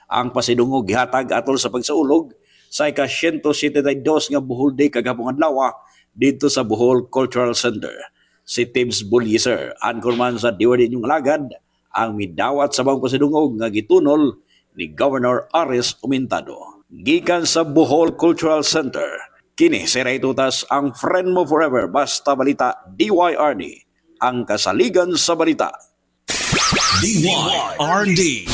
Ang pasidungog gihatag atol sa pagsaulog sa ika-172 nga Bohol Day kagabong adlaw dito sa Bohol Cultural Center. Si Tibbs Buliser, anchor man sa Diwadi Nyong Lagad, ang midawat sa bang pasidungog nga gitunol ni Governor Aris Umintado. Gikan sa Bohol Cultural Center, kini si Ray Tutas ang friend mo forever basta balita DYRD, ang kasaligan sa balita. DYRD.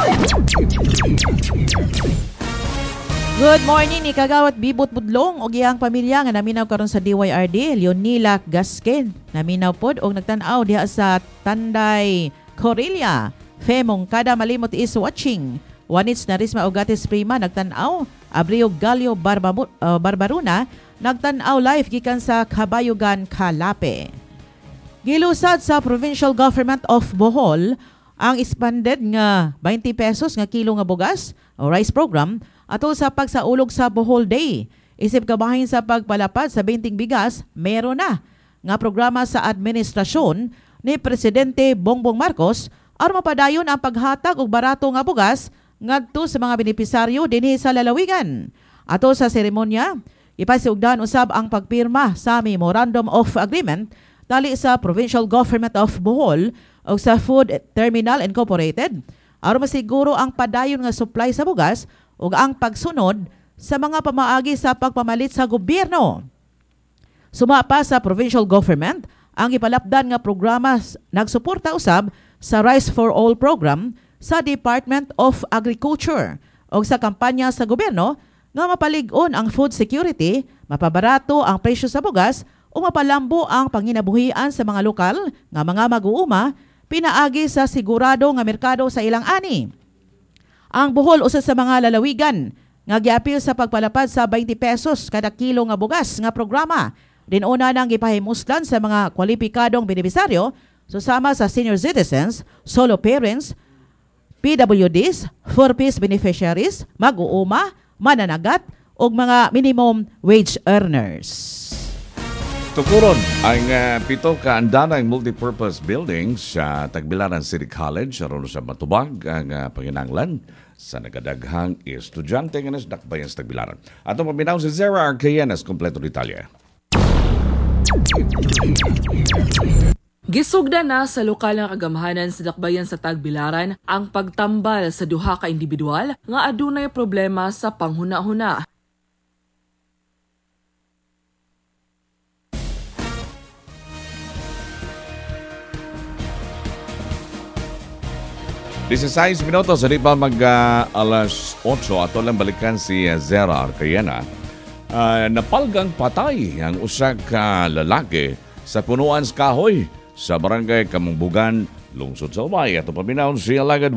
Good morning ni Kagawat Bibot Budlong o giyang pamilya nga naminaw karon sa DYRD. Leonila Gasken naminaw pod og nagtan-aw diha sa Tanday, Corillia. Femong kada malimot is watching. Wanits na Risma Ogatis Prima nagtan-aw. Abreu Galio Barbaruna nagtan-aw live gikan sa Kabayugan, Kalape. Gilusad sa Provincial Government of Bohol ang expanded nga 20 pesos nga kilo nga bugas o rice program atol sa pagsaulog sa Bohol Day. Isip kabahin sa pagpalapad sa 20 bigas, meron na nga programa sa administrasyon ni Presidente Bongbong Marcos aron mapadayon ang paghatag og barato nga bugas ngadto sa mga benepisaryo dinhi sa lalawigan. Atol sa seremonya, ipasiugdan usab ang pagpirma sa Memorandum of Agreement tali sa Provincial Government of Bohol o sa Food Terminal Incorporated aron masiguro ang padayon nga supply sa bugas ug ang pagsunod sa mga pamaagi sa pagpamalit sa gobyerno. Suma pa sa provincial government ang ipalapdan nga programa nagsuporta usab sa Rice for All program sa Department of Agriculture o sa kampanya sa gobyerno nga mapalig-on ang food security, mapabarato ang presyo sa bugas o mapalambo ang panginabuhian sa mga lokal nga mga mag-uuma pinaagi sa sigurado nga merkado sa ilang ani. Ang Bohol usa sa mga lalawigan nga giapil sa pagpalapad sa 20 pesos kada kilo nga bugas nga programa. Dinuna nang gipahimuslan sa mga kwalipikadong benepisaryo susama sa senior citizens, solo parents, PWDs, 4-piece beneficiaries, mag-uuma, mananagat ug mga minimum wage earners. Tukuron ang pito ka andanang multipurpose building sa Tagbilaran City College aron sa matubag ang panginahanglan sa nagadaghang estudyante nga nasdakbayan sa Tagbilaran. Atong paminaw si Zara Arcayenas kompleto detalye. Gisugda na sa lokal nga kagamhanan sa dakbayan sa Tagbilaran ang pagtambal sa duha ka individual nga adunay problema sa panghuna-huna. Sa 16 minutos, hindi pa alas 8 ato lang balikan si Zara Arcayena. Napalgang patay ang usa ka lalaki sa punuan sa kahoy sa barangay Kamungbugan, lungsod sa Ubay. Ato paminaw si Alagad